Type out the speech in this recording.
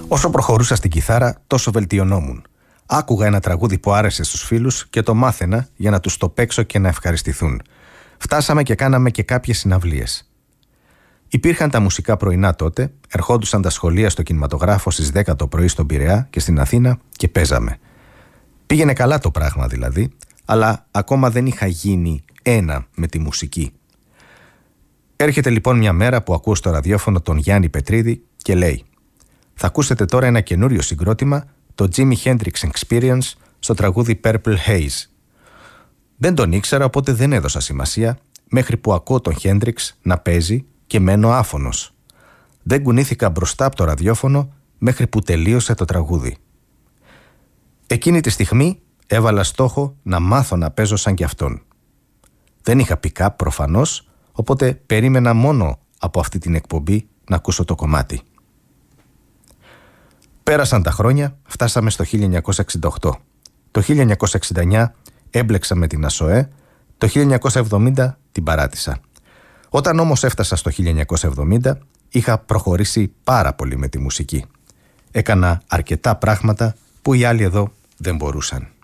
Όσο προχωρούσα στην κιθάρα, τόσο βελτιωνόμουν. Άκουγα ένα τραγούδι που άρεσε στους φίλους και το μάθαινα για να τους το παίξω και να ευχαριστηθούν. Φτάσαμε και κάναμε και κάποιες συναυλίες. Υπήρχαν τα μουσικά πρωινά τότε, ερχόντουσαν τα σχολεία στο κινηματογράφο στις 10 το πρωί στον Πειραιά και στην Αθήνα και παίζαμε. Πήγαινε καλά το πράγμα δηλαδή, αλλά ακόμα δεν είχα γίνει ένα με τη μουσική. Έρχεται λοιπόν μια μέρα που ακούω στο ραδιόφωνο τον Γιάννη Πετρίδη και λέει: «Θα ακούσετε τώρα ένα καινούριο συγκρότημα, το Jimi Hendrix Experience, στο τραγούδι Purple Haze». Δεν τον ήξερα, οπότε δεν έδωσα σημασία, μέχρι που ακούω τον Hendrix να παίζει και μένω άφωνος. Δεν κουνήθηκα μπροστά από το ραδιόφωνο μέχρι που τελείωσε το τραγούδι. Εκείνη τη στιγμή έβαλα στόχο να μάθω να παίζω σαν κι αυτόν. Δεν είχα pick-up προφανώς, οπότε περίμενα μόνο από αυτή την εκπομπή να ακούσω το κομμάτι. Πέρασαν τα χρόνια, φτάσαμε στο 1968. Το 1969 έμπλεξα με την ΑΣΟΕ, το 1970 την παράτησα. Όταν όμως έφτασα στο 1970, είχα προχωρήσει πάρα πολύ με τη μουσική. Έκανα αρκετά πράγματα που οι άλλοι εδώ δεν μπορούσαν.